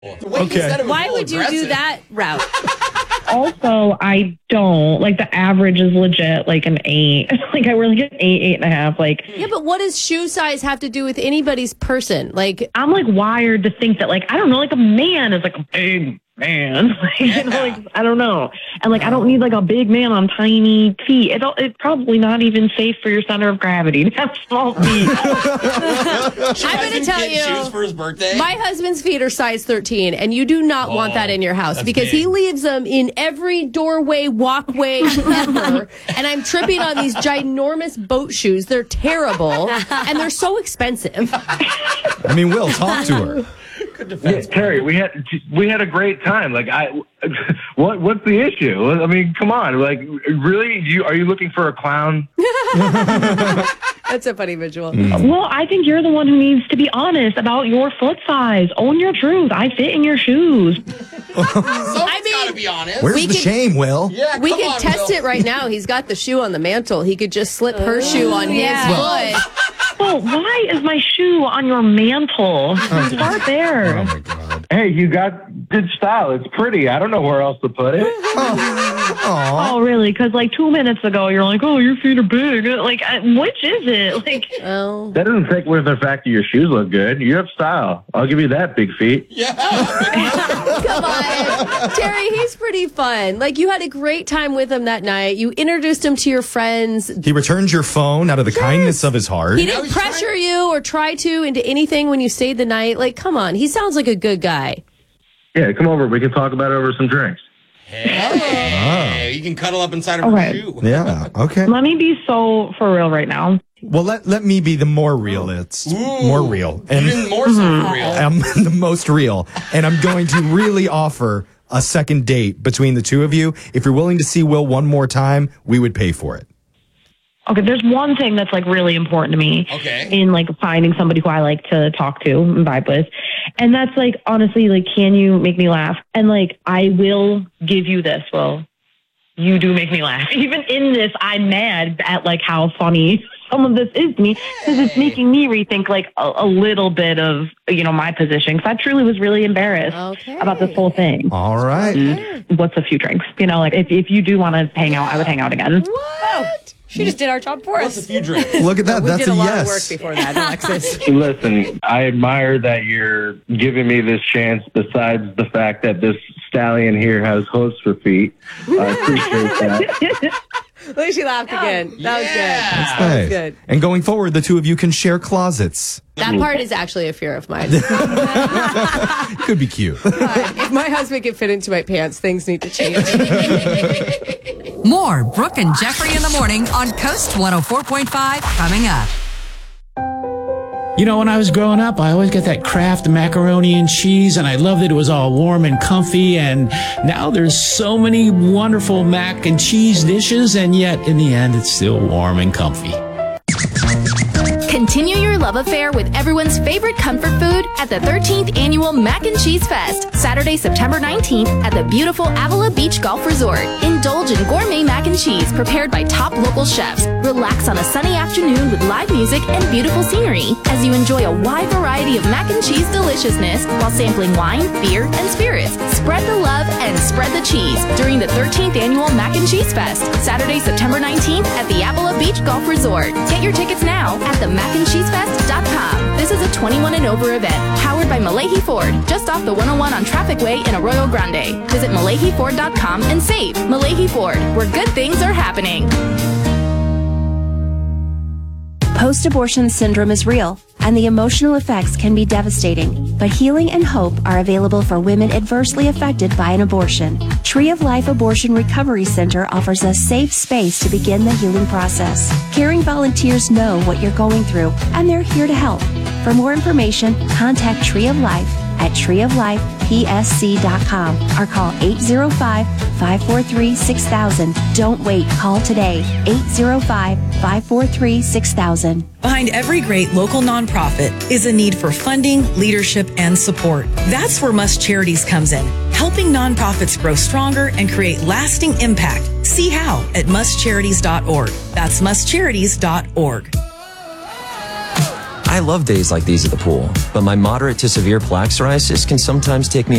Okay. Why would you do that route? Also, I don't. Like, the average is legit, like, an 8. Like, I wear, like, an 8, 8.5. Like, yeah, but what does shoe size have to do with anybody's person? Like, I'm, like, wired to think that, like, I don't know, like, a man is, like, a big man. Like, you know, like, I don't know. And, like, I don't need, like, a big man on tiny feet. It's probably not even safe for your center of gravity to have small feet. I'm going to tell you, shoes for his birthday? my husband's feet are size 13, and you do not want that in your house because he leaves them in every doorway, walkway ever. And I'm tripping on these ginormous boat shoes. They're terrible, and they're so expensive. I mean, Will, talk to her. Yeah, Terry, we had a great time. Like, what's the issue? I mean, come on. Like, really? Are you looking for a clown? That's a funny visual. Well, I think you're the one who needs to be honest about your foot size. Own your truth. I fit in your shoes. Someone's got to be honest. Where's the shame, Will? Yeah, We come could on, test Will. it right now. He's got the shoe on the mantle. He could just slip her shoe on his foot. Well, why is my shoe on your mantle? Start there. Oh, my God. Hey, you got good style. It's pretty. I don't know where else to put it. Oh, really? Because, like, 2 minutes ago, you're like, oh, your feet are big. Like, which is it? Like, Oh. That doesn't take away from the fact that your shoes look good. You have style. I'll give you that, big feet. Yeah. Come on. Terry, he's pretty fun. Like, you had a great time with him that night. You introduced him to your friends. He returns your phone out of the kindness of his heart. He didn't pressure you or try to into anything when you stayed the night. Like, come on. He sounds like a good guy. Yeah, come over. We can talk about it over some drinks. Hey, you can cuddle up inside of her Okay. shoe. Yeah, okay. let me be so for real right now. Well, let me be the more realist. More real. And Even more so for real. I'm the most real. And I'm going to really offer a second date between the two of you. If you're willing to see Will one more time, we would pay for it. Okay, there's one thing that's, like, really important to me in, like, finding somebody who I like to talk to and vibe with. And that's, like, honestly, like, can you make me laugh? And, like, I will give you this, Will. You do make me laugh. Even in this, I'm mad at, like, how funny some of this is to me because it's making me rethink, like, a little bit of, you know, my position. Because I truly was really embarrassed about this whole thing. All right. What's a few drinks? You know, like, if you do want to hang out, I would hang out again. What? She just did our job for What's a us. few drinks? Look at that. We That's did a lot yes. of work before that, Alexis. Listen, I admire that you're giving me this chance besides the fact that this stallion here has hooves for feet. I appreciate that. At least she laughed again. That was good. Nice. That was good. And going forward, the two of you can share closets. That part is actually a fear of mine. Could be cute. If my husband can fit into my pants, things need to change. More Brooke and Jeffrey in the morning on Coast 104.5 coming up. You know, when I was growing up, I always got that Kraft macaroni and cheese, and I loved that it was all warm and comfy. And now there's so many wonderful mac and cheese dishes, and yet in the end, it's still warm and comfy. Continue your love affair with everyone's favorite comfort food at the 13th Annual Mac and Cheese Fest, Saturday, September 19th at the beautiful Avila Beach Golf Resort. Indulge in gourmet mac and cheese prepared by top local chefs. Relax on a sunny afternoon with live music and beautiful scenery as you enjoy a wide variety of mac and cheese deliciousness while sampling wine, beer, and spirits. Spread the love and spread the cheese during the 13th Annual Mac and Cheese Fest, Saturday, September 19th at the Avila Beach Golf Resort. Get your tickets now at themacandcheesefest.com. This is a 21 and over event, powered by Malahi Ford, just off the 101 on Traffic Way in Arroyo Grande. Visit MalahiFord.com and save. Malahi Ford, where good things are happening. Post-abortion syndrome is real, and the emotional effects can be devastating, but healing and hope are available for women adversely affected by an abortion. Tree of Life Abortion Recovery Center offers a safe space to begin the healing process. Caring volunteers know what you're going through, and they're here to help. For more information, contact Tree of Life at treeoflifepsc.com or call 805-543-6000. Don't wait. Call today. 805-543-6000. Behind every great local nonprofit is a need for funding, leadership, and support. That's where Must Charities comes in, helping nonprofits grow stronger and create lasting impact. See how at mustcharities.org. That's mustcharities.org. I love days like these at the pool, but my moderate to severe plaque psoriasis can sometimes take me